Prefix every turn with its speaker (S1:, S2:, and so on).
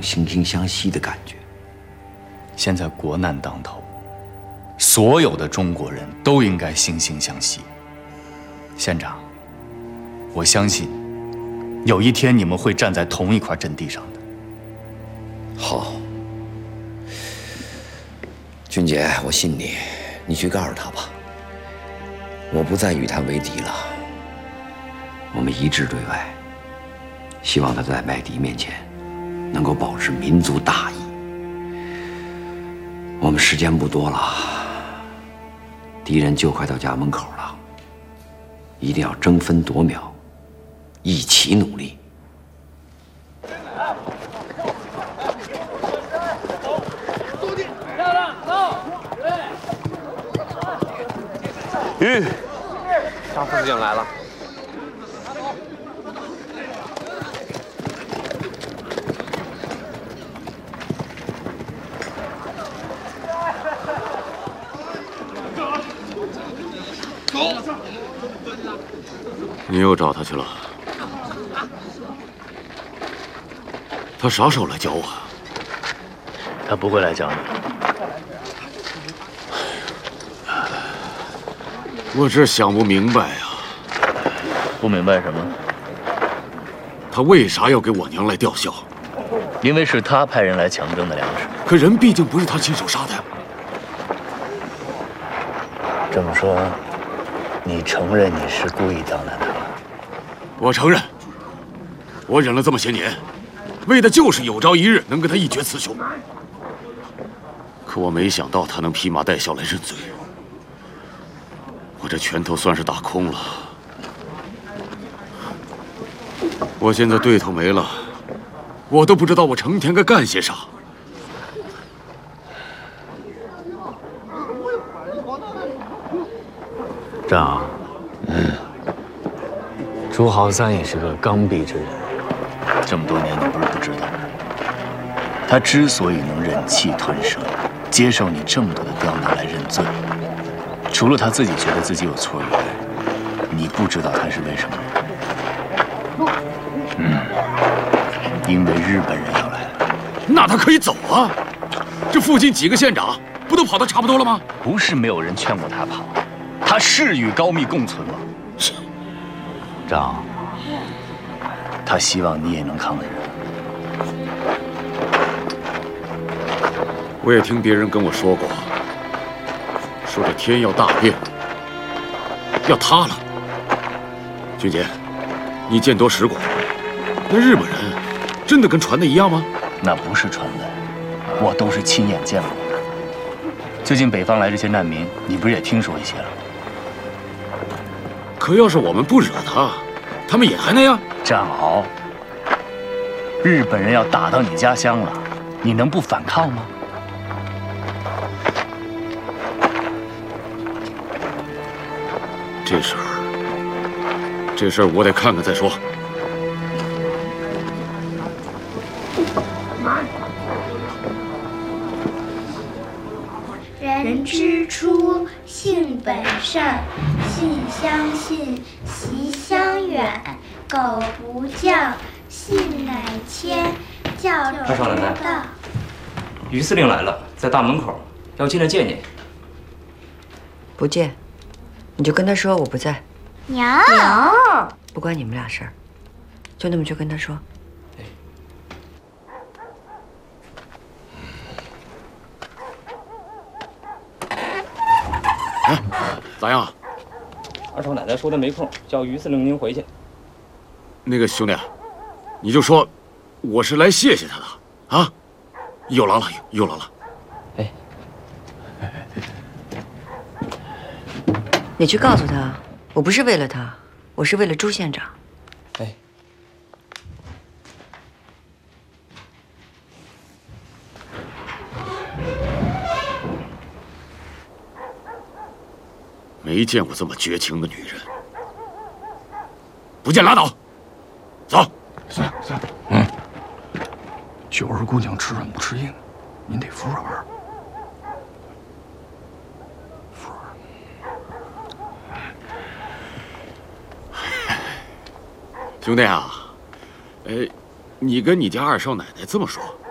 S1: 惺惺相惜的感觉。
S2: 现在国难当头，所有的中国人都应该惺惺相惜。县长，我相信，有一天你们会站在同一块阵地上的。
S1: 好，俊杰，我信你，你去告诉他吧。我不再与他为敌了，我们一致对外，希望他在麦迪面前能够保持民族大义。我们时间不多了，敌人就快到家门口了，一定要争分夺秒，一起努力。
S3: 张副司令来了。
S4: 你又找他去了？他啥时候来教我？
S2: 他不会来教你。
S4: 我这想不明白呀。
S2: 不明白什么？
S4: 他为啥要给我娘来吊孝？
S2: 因为是他派人来强征的粮食。
S4: 可人毕竟不是他亲手杀的呀。
S2: 这么说，你承认你是故意刁难他了？
S4: 我承认，我忍了这么些年，为的就是有朝一日能跟他一决雌雄。可我没想到他能披麻戴孝来认罪。我这拳头算是打空了。我现在对头没了，我都不知道我成天该干些啥。
S2: 长，朱豪三也是个刚愎之人，这么多年你不是不知道。他之所以能忍气吞声，接受你这么多的刁难来认罪，除了他自己觉得自己有错以外，你不知道他是为什么？因为日本人要来了。
S4: 那他可以走啊！这附近几个县长不都跑得差不多了吗？
S2: 不是没有人劝过他跑，他是与高密共存吗？长，他希望你也能抗日。
S4: 我也听别人跟我说过，说这天要大变，要塌了。俊杰，你见多识广，那日本人真的跟传的一样吗？
S2: 那不是传的，我都是亲眼见过的。最近北方来这些难民，你不是也听说一些了？
S4: 可要是我们不惹他，他们也还那样。
S2: 战鳌，日本人要打到你家乡了，你能不反抗吗？
S4: 这事儿我得看看再说。
S5: 人之初，性本善，性相近，习相远。苟不教，性乃迁。教之道。
S3: 于司令来了，在大门口，要进来见你。
S6: 不见，你就跟他说我不在。
S5: 娘，
S6: 不关你们俩事儿，就那么去跟他说。
S4: 咋样？
S3: 二少奶奶说她没空，叫于司令您回去。
S4: 那个兄弟，你就说我是来谢谢他的啊！有劳了，有劳了。
S3: 哎，
S6: 你去告诉他，我不是为了他，我是为了朱县长。
S3: 哎，
S4: 没见过这么绝情的女人。不见拉倒，走。
S7: 是。九儿姑娘吃软不吃硬，您得服软。服
S4: 软。兄弟啊，你跟你家二少奶奶这么说，